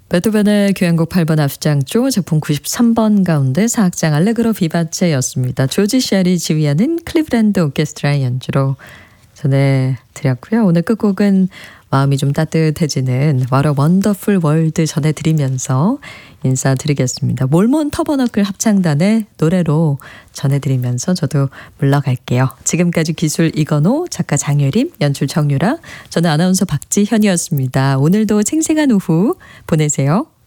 베토벤의 교향곡 8번 앞장조 작품 93번 가운데 사악장 알레그로 비바체였습니다. 조지 샬이 지휘하는 클리브랜드 오케스트라의 연주로 전해드렸고요. 오늘 끝곡은 마음이 좀 따뜻해지는 What a Wonderful World 전해드리면서 인사드리겠습니다. 몰몬 터버너클 합창단의 노래로 전해드리면서 저도 물러갈게요. 지금까지 기술 이건호, 작가 장유림, 연출 정유라, 저는 아나운서 박지현이었습니다. 오늘도 생생한 오후 보내세요.